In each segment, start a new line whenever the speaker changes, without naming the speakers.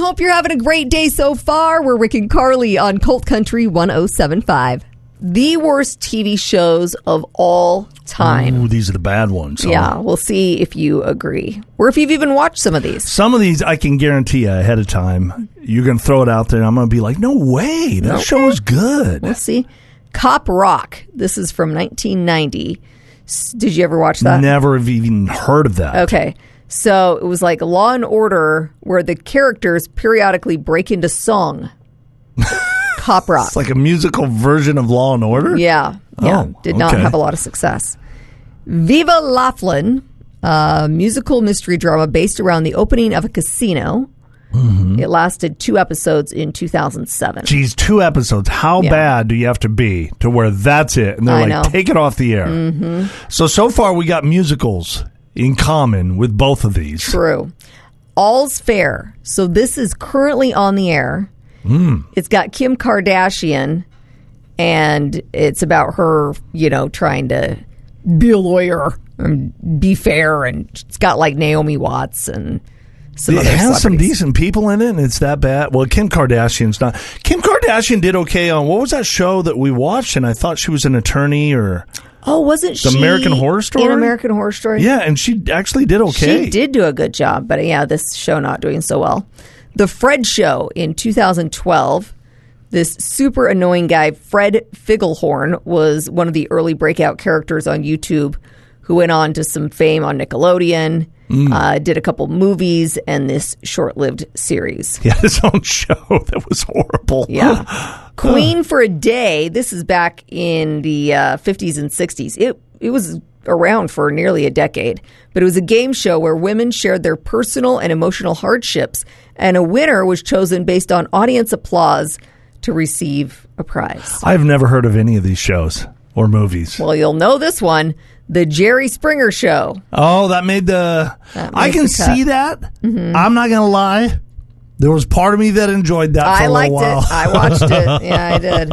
Hope you're having a great day so far. We're Rick and Carly on Colt Country 107.5. The worst TV shows of all time.
Ooh, these are the bad ones.
Yeah, we'll see if you agree. Or if you've even watched some of these.
Some of these I can guarantee you ahead of time. You're going to throw it out there and I'm going to be like, no way. That show is good.
Let's see. Cop Rock. This is from 1990. Did you ever watch that?
Never have even heard of that.
Okay. So it was like Law and Order where the characters periodically break into song. Cop Rock.
It's like a musical version of Law and Order?
Yeah. Did not have a lot of success. Viva Laughlin, a musical mystery drama based around the opening of a casino. Mm-hmm. It lasted 2 episodes in 2007.
Geez, 2 episodes. How bad do you have to be to where that's it? And they're like, take it off the air. Mm-hmm. So far we got musicals in common with both of these.
True. All's Fair. So this is currently on the air. It's got Kim Kardashian, and it's about her, trying to be a lawyer and be fair, and it's got like Naomi Watts and some other celebrities. It has
some decent people in it, and it's that bad. Well, Kim Kardashian's not. Kim Kardashian did okay on, what was that show that we watched, and I thought she was an attorney or...
Oh, wasn't she...
The American Horror Story?
In American Horror Story?
Yeah, and she actually did okay.
She did do a good job, but this show not doing so well. The Fred Show in 2012. This super annoying guy, Fred Figglehorn, was one of the early breakout characters on YouTube who went on to some fame on Nickelodeon, did a couple movies, and this short-lived series.
He had his own show that was horrible.
Yeah. Queen for a Day. This is back in the 50s and 60s. It was around for nearly a decade, but it was a game show where women shared their personal and emotional hardships, and a winner was chosen based on audience applause to receive a prize.
I've never heard of any of these shows or movies.
Well, you'll know this one, The Jerry Springer Show.
Oh, that made the... I can see that. Mm-hmm. I'm not going to lie. There was part of me that enjoyed that for a little while.
I liked it. I watched it. Yeah, I did.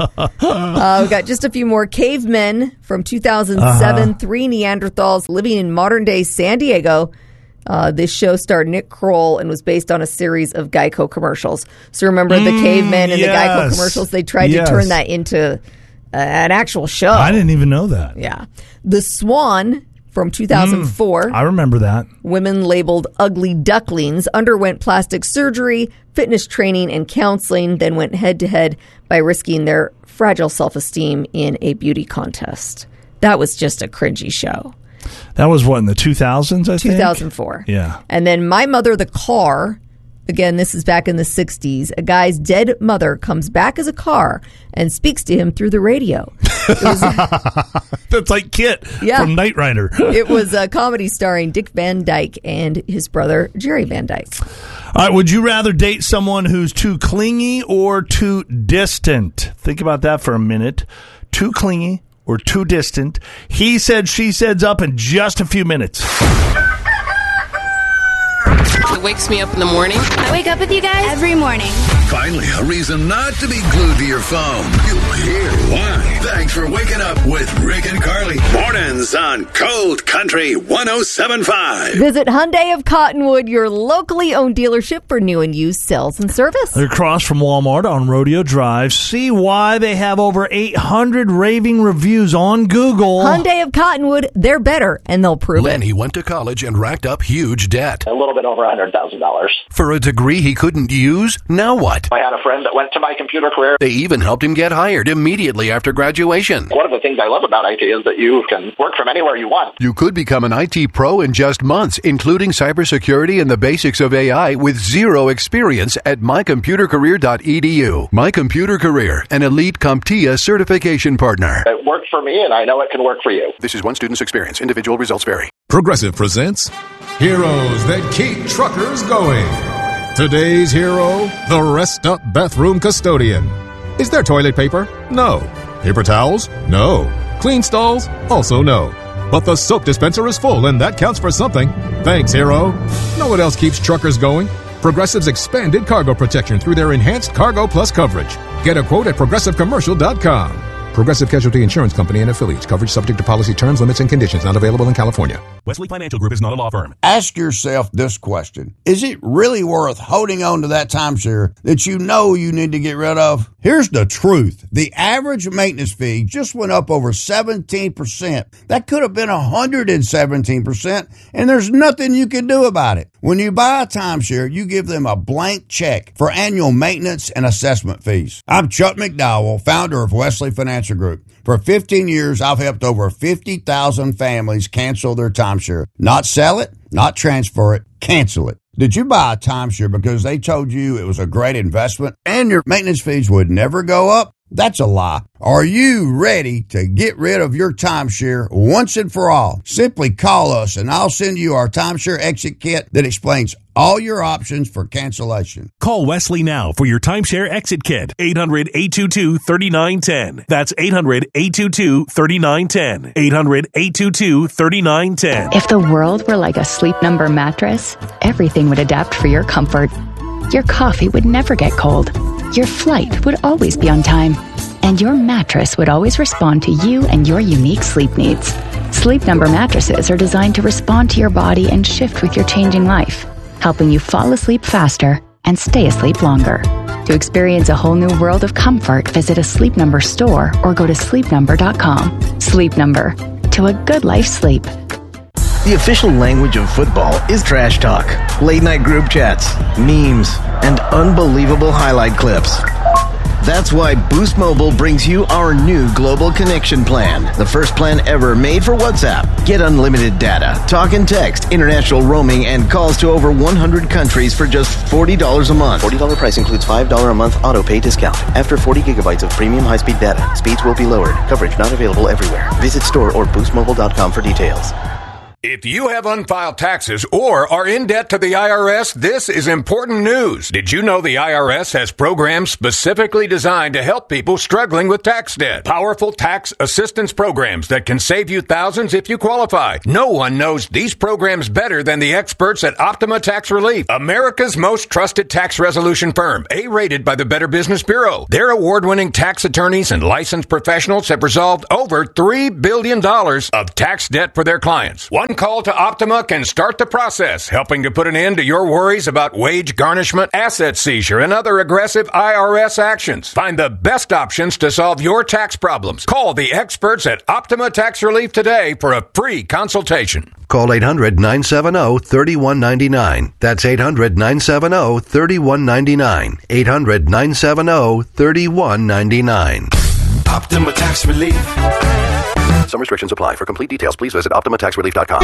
We got just a few more. Cavemen from 2007. 3 Neanderthals living in modern-day San Diego. This show starred Nick Kroll and was based on a series of Geico commercials. So remember the cavemen and the Geico commercials? They tried to turn that into an actual show.
I didn't even know that.
Yeah. The Swan from 2004.
I remember that.
Women labeled ugly ducklings underwent plastic surgery, fitness training, and counseling, then went head-to-head by risking their fragile self-esteem in a beauty contest. That was just a cringy show.
That was what, in the 2000s, I think?
2004.
Yeah.
And then My Mother the Car. Again, this is back in the 60s. A guy's dead mother comes back as a car and speaks to him through the radio.
That's like Kit from Knight Rider.
It was a comedy starring Dick Van Dyke and his brother, Jerry Van Dyke.
All right, would you rather date someone who's too clingy or too distant? Think about that for a minute. Too clingy or too distant? He said, she said's up in just a few minutes.
It wakes me up in the morning.
I wake up with you guys every morning.
Finally, a reason not to be glued to your phone. You'll hear why. Thanks for waking up with Rick and Carly. Mornings on Cold Country 107.5.
Visit Hyundai of Cottonwood, your locally owned dealership for new and used sales and service.
They're across from Walmart on Rodeo Drive. See why they have over 800 raving reviews on Google.
Hyundai of Cottonwood, they're better, and they'll prove it.
He went to college and racked up huge debt.
A little bit over $100,000.
For a degree he couldn't use? Now what?
I had a friend that went to My Computer Career.
They even helped him get hired immediately after graduation.
One of the things I love about IT is that you can work from anywhere you want.
You could become an IT pro in just months, including cybersecurity and the basics of AI with zero experience at mycomputercareer.edu. My Computer Career, an elite CompTIA certification partner.
It worked for me, and I know it can work for you.
This is one student's experience. Individual results vary.
Progressive presents Heroes That Keep Truckers Going. Today's hero, the rest-up bathroom custodian. Is there toilet paper? No. Paper towels? No. Clean stalls? Also no. But the soap dispenser is full, and that counts for something. Thanks, hero. Know what else keeps truckers going? Progressive's expanded cargo protection through their enhanced Cargo Plus coverage. Get a quote at ProgressiveCommercial.com. Progressive Casualty Insurance Company and Affiliates. Coverage subject to policy terms, limits, and conditions. Not available in California.
Wesley Financial Group is not a law firm.
Ask yourself this question. Is it really worth holding on to that timeshare that you know you need to get rid of? Here's the truth. The average maintenance fee just went up over 17%. That could have been 117%, and there's nothing you can do about it. When you buy a timeshare, you give them a blank check for annual maintenance and assessment fees. I'm Chuck McDowell, founder of Wesley Financial Group. For 15 years, I've helped over 50,000 families cancel their timeshare. Not sell it, not transfer it, cancel it. Did you buy a timeshare because they told you it was a great investment and your maintenance fees would never go up? That's a lie. Are you ready to get rid of your timeshare once and for all? Simply call us and I'll send you our timeshare exit kit that explains all your options for cancellation.
Call Wesley now for your timeshare exit kit. 800-822-3910. That's 800-822-3910. 800-822-3910.
If the world were like a Sleep Number mattress, everything would adapt for your comfort. Your coffee would never get cold. Your flight would always be on time. And your mattress would always respond to you and your unique sleep needs. Sleep Number mattresses are designed to respond to your body and shift with your changing life, helping you fall asleep faster and stay asleep longer. To experience a whole new world of comfort, visit a Sleep Number store or go to sleepnumber.com. Sleep Number. To a good life sleep.
The official language of football is trash talk, late-night group chats, memes, and unbelievable highlight clips. That's why Boost Mobile brings you our new Global Connection Plan, the first plan ever made for WhatsApp. Get unlimited data, talk and text, international roaming, and calls to over 100 countries for just $40 a month.
$40 price includes $5 a month auto pay discount. After 40 gigabytes of premium high-speed data, speeds will be lowered. Coverage not available everywhere. Visit store or boostmobile.com for details.
If you have unfiled taxes or are in debt to the IRS, this is important news. Did you know the IRS has programs specifically designed to help people struggling with tax debt? Powerful tax assistance programs that can save you thousands if you qualify. No one knows these programs better than the experts at Optima Tax Relief, America's most trusted tax resolution firm, A-rated by the Better Business Bureau. Their award-winning tax attorneys and licensed professionals have resolved over $3 billion of tax debt for their clients. One call to Optima can start the process, helping to put an end to your worries about wage garnishment, asset seizure, and other aggressive IRS actions. Find the best options to solve your tax problems. Call the experts at Optima Tax Relief today for a free consultation.
Call 800-970-3199. That's 800-970-3199. 800-970-3199.
Optima Tax Relief.
Some restrictions apply. For complete details, please visit OptimaTaxRelief.com.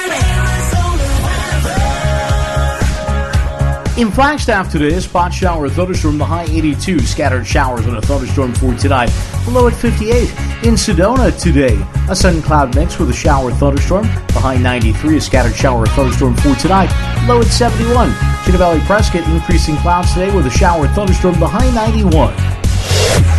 In Flagstaff today, a spot shower, a thunderstorm, the high 82. Scattered showers and a thunderstorm for tonight, the low at 58. In Sedona today, a sun cloud mix with a shower, thunderstorm, the high 93. A scattered shower, thunderstorm for tonight, low at 71. Chino Valley Prescott, increasing clouds today with a shower, thunderstorm, the high 91.